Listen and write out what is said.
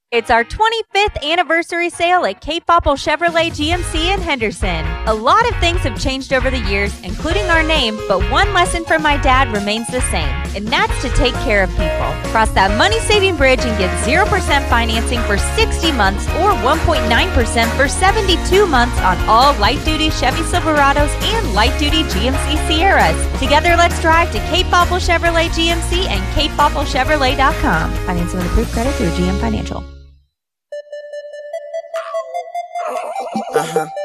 It's our 25th anniversary sale at Cape Popple Chevrolet GMC in Henderson. A lot of things have changed over the years, including our name, but one lesson from my dad remains the same, and that's to take care of people. Cross that money-saving bridge and get 0% financing for 60 months or 1.9% for 72 months on all light-duty Chevy Silverados and light-duty GMC Sierras. Together, let's drive to Cape Popple Chevrolet GMC and CapePoppleChevrolet.com. Financing with approved credit through GM Financial. Uh-huh.